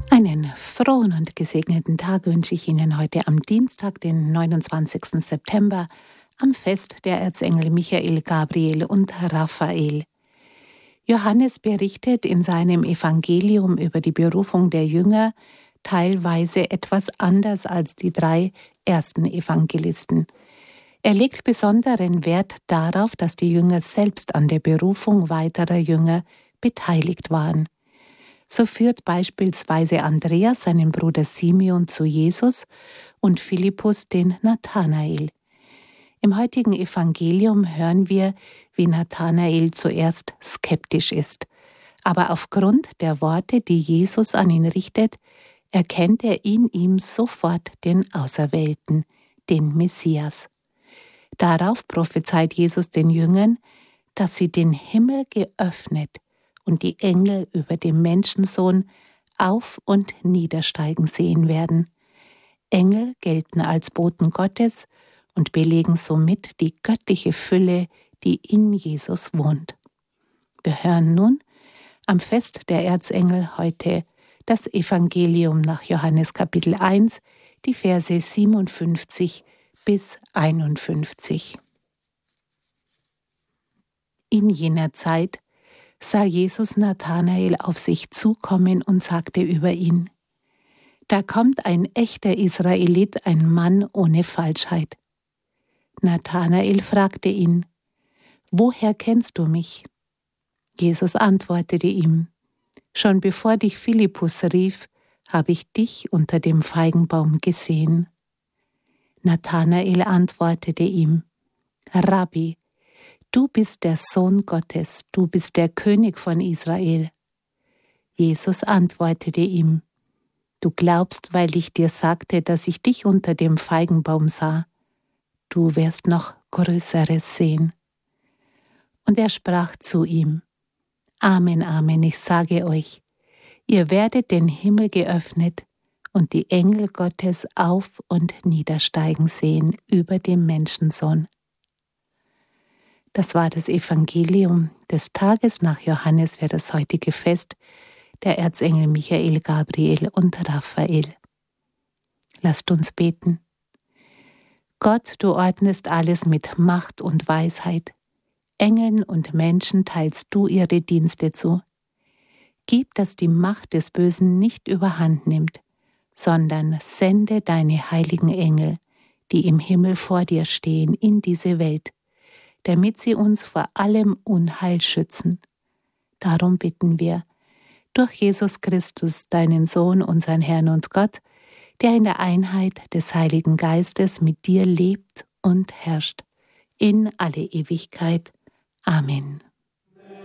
Einen frohen und gesegneten Tag wünsche ich Ihnen heute am Dienstag, den 29. September, am Fest der Erzengel Michael, Gabriel und Raphael. Johannes berichtet in seinem Evangelium über die Berufung der Jünger teilweise etwas anders als die 3 ersten Evangelisten. Er legt besonderen Wert darauf, dass die Jünger selbst an der Berufung weiterer Jünger beteiligt waren. So führt beispielsweise Andreas seinen Bruder Simeon zu Jesus und Philippus den Nathanael. Im heutigen Evangelium hören wir, wie Nathanael zuerst skeptisch ist. Aber aufgrund der Worte, die Jesus an ihn richtet, erkennt er in ihm sofort den Auserwählten, den Messias. Darauf prophezeit Jesus den Jüngern, dass sie den Himmel geöffnet und die Engel über dem Menschensohn auf- und niedersteigen sehen werden. Engel gelten als Boten Gottes und belegen somit die göttliche Fülle, die in Jesus wohnt. Wir hören nun am Fest der Erzengel heute das Evangelium nach Johannes Kapitel 1, die Verse 57 bis 51. In jener Zeit sah Jesus Nathanael auf sich zukommen und sagte über ihn: Da kommt ein echter Israelit, ein Mann ohne Falschheit. Nathanael fragte ihn: Woher kennst du mich? Jesus antwortete ihm: Schon bevor dich Philippus rief, habe ich dich unter dem Feigenbaum gesehen. Nathanael antwortete ihm: Rabbi, du bist der Sohn Gottes, du bist der König von Israel. Jesus antwortete ihm: Du glaubst, weil ich dir sagte, dass ich dich unter dem Feigenbaum sah. Du wirst noch Größeres sehen. Und er sprach zu ihm: Amen, Amen, ich sage euch, ihr werdet den Himmel geöffnet und die Engel Gottes auf- und niedersteigen sehen über dem Menschensohn. Das war das Evangelium des Tages nach Johannes für das heutige Fest der Erzengel Michael, Gabriel und Raphael. Lasst uns beten. Gott, du ordnest alles mit Macht und Weisheit. Engeln und Menschen teilst du ihre Dienste zu. Gib, dass die Macht des Bösen nicht überhand nimmt, sondern sende deine heiligen Engel, die im Himmel vor dir stehen, in diese Welt, damit sie uns vor allem Unheil schützen. Darum bitten wir, durch Jesus Christus, deinen Sohn, unseren Herrn und Gott, der in der Einheit des Heiligen Geistes mit dir lebt und herrscht, in alle Ewigkeit. Amen.